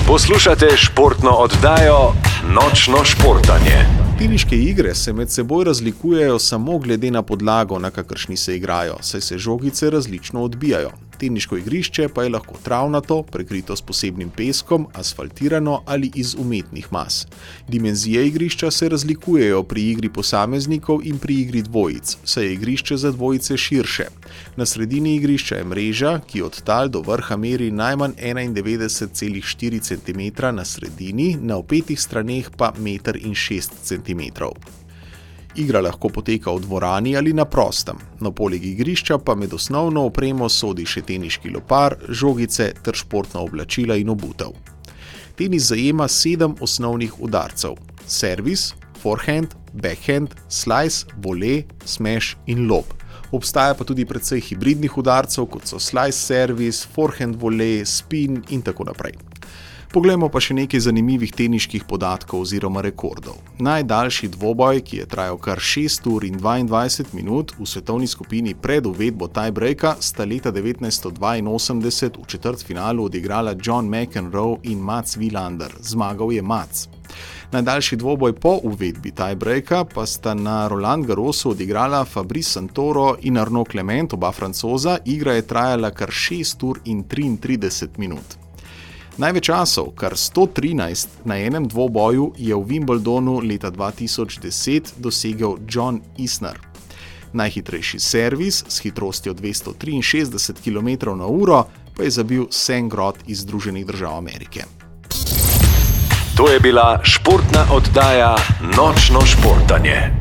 Poslušate športno oddajo Nočno športanje. Teniške igre se med seboj razlikujejo samo glede na podlago, na kakršni se igrajo, saj se žogice različno odbijajo. Teniško igrišče pa je lahko travnato, prekrito s posebnim peskom, asfaltirano ali iz umetnih mas. Dimenzije igrišča se razlikujejo pri igri posameznikov in pri igri dvojic, saj je igrišče za dvojice širše. Na sredini igrišča je mreža, ki od tal do vrha meri najmanj 91,4 cm na sredini, na opetih straneh pa 1,6 cm. Igra lahko poteka v dvorani ali na prostem. Na poleg igrišča pa med osnovno opremo sodi še teniški lopar, žogice ter športna oblačila in obutev. Tenis zajema 7 osnovnih udarcev: servis, forehand, backhand, slice, vole, smash in lob. Obstaja pa tudi precej hibridnih udarcev, kot so slice servis, forehand vole, spin in tako naprej. Poglejmo pa še nekaj zanimivih teniških podatkov oziroma rekordov. Najdaljši dvoboj, ki je trajal kar 6 ur in 22 minut v svetovni skupini pred uvedbo tiebreaka, sta leta 1982 v četrtfinalu odigrala John McEnroe in Mats Wilander. Zmagal je Mats. Najdaljši dvoboj po uvedbi tiebreaka pa sta na Roland Garrosu odigrala Fabrice Santoro in Arnaud Clement, oba Francoza. Igra je trajala kar 6 ur in 33 minut. Največ časov, kar 113 na enem dvoboju, je v Wimbledonu leta 2010 dosegel John Isner. Najhitrejši servis s hitrostjo 263 km/h pa je zabil Sam Groth iz Združenih držav Amerike. To je bila športna oddaja Nočno športanje.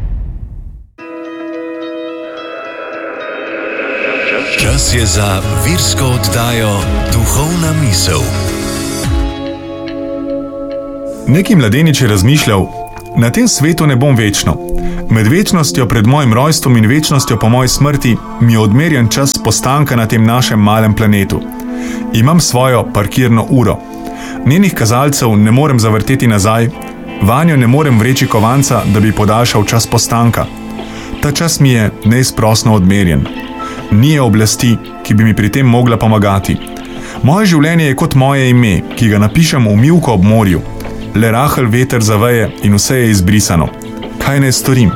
Čas je za virsko oddajo Duhovna misel. Neki mladenič je razmišljal: na tem svetu ne bom večno. Med večnostjo pred mojim rojstvom in večnostjo po moji smrti mi je odmerjen čas postanka na tem našem malem planetu. Imam svojo parkirno uro. Njenih kazalcev ne morem zavrteti nazaj, vanjo ne morem vreči kovanca, da bi podaljšal čas postanka. Ta čas mi je neizprosno odmerjen. Ni oblasti, ki bi mi pri tem mogla pomagati. Moje življenje je kot moje ime, ki ga napišem v mivko ob morju. Le rahel veter zaveje in vse je izbrisano. Kaj naj storim?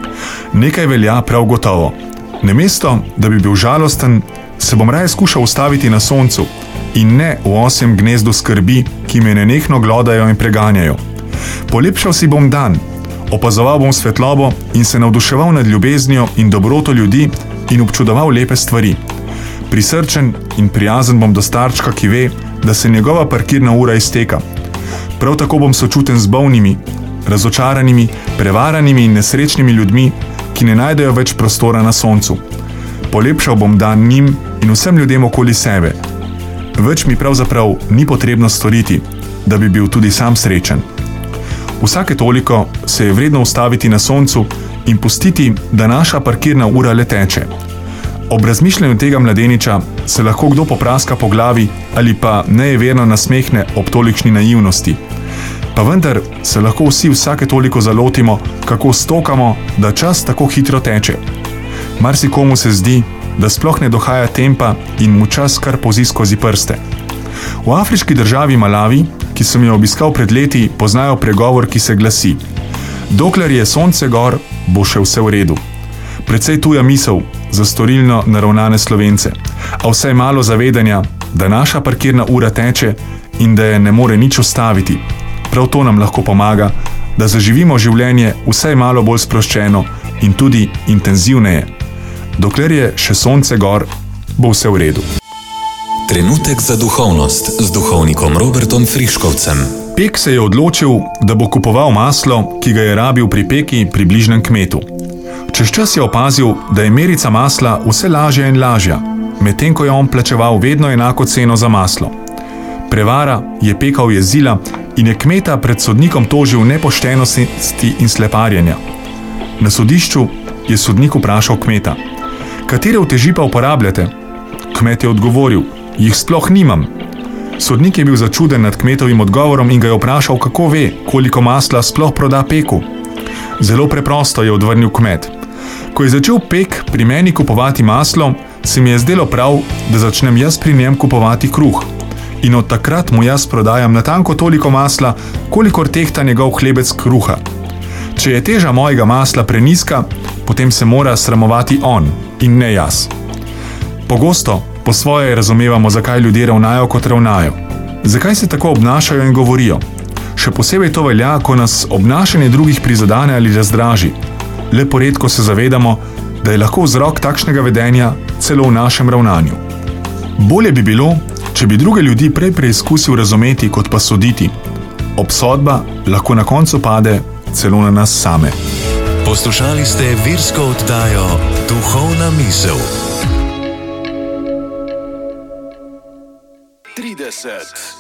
Nekaj velja prav gotovo. Namesto, da bi bil žalosten, se bom raje skušal ustaviti na soncu in ne v osjem gnezdu skrbi, ki me nenehno glodajo in preganjajo. Polepšal si bom dan, opazoval bom svetlobo in se navduševal nad ljubeznijo in dobroto ljudi in občudoval lepe stvari. Prisrčen in prijazen bom do starčka, ki ve, da se njegova parkirna ura izteka. Prav tako bom sočuten z bolnimi, razočaranimi, prevaranimi in nesrečnimi ljudmi, ki ne najdejo več prostora na soncu. Polepšal bom dan njim in vsem ljudem okoli sebe. Več mi pravzaprav ni potrebno storiti, da bi bil tudi sam srečen. Vsake toliko se je vredno ustaviti na soncu in pustiti, da naša parkirna ura le teče. Ob razmišljanju tega mladeniča se lahko kdo popraska po glavi ali pa nejeverno nasmehne ob tolikšni naivnosti. Pa vendar se lahko vsi vsake toliko zalotimo, kako stokamo, da čas tako hitro teče. Marsikomu se zdi, da sploh ne dohaja tempa in mu čas kar polzi skozi prste. V afriški državi Malawi, ki sem jo obiskal pred leti, poznajo pregovor, ki se glasi: dokler je sonce gor, bo še vse v redu. Precej tuja misel za storilno naravnane Slovence, a vsaj malo zavedanja, da naša parkirna ura teče in da je ne more nič ustaviti. Prav to nam lahko pomaga, da zaživimo življenje vsaj malo bolj sproščeno in tudi intenzivneje. Dokler je še sonce gor, bo vse v redu. Trenutek za duhovnost z duhovnikom Robertom Friškovcem. Pek se je odločil, da bo kupoval maslo, ki ga je rabil pri peki pri bližnjem kmetu. Čez čas je opazil, da je merica masla vse lažja in lažja, medtem ko je on plačeval vedno enako ceno za maslo. Prevara je peka ujezila in je kmeta pred sodnikom tožil nepoštenosti in sleparjenja. Na sodišču je sodnik vprašal kmeta: katere uteži pa uporabljate? Kmet je odgovoril: jih sploh nimam. Sodnik je bil začuden nad kmetovim odgovorom in ga je vprašal, kako ve, koliko masla sploh proda peku. Zelo preprosto, je odvrnil kmet. Ko je začel pek pri meni kupovati maslo, se mi je zdelo prav, da začnem jaz pri njem kupovati kruh. in od takrat mu jaz prodajam natanko toliko masla, kolikor tehta njegov hlebec kruha. Če je teža mojega masla prenizka, potem se mora sramovati on in ne jaz. Pogosto po svoje razumevamo, zakaj ljudje ravnajo, kot ravnajo. Zakaj se tako obnašajo in govorijo. Še posebej to velja, ko nas obnašanje drugih prizadene ali razdraži. Le poredko se zavedamo, da je lahko vzrok takšnega vedenja celo v našem ravnanju. Bolje bi bilo, če bi druge ljudi prej preizkusil razumeti, kot pa soditi. Obsodba lahko na koncu pade celo na nas same. Poslušali ste virsko oddajo Duhovna misel. 30.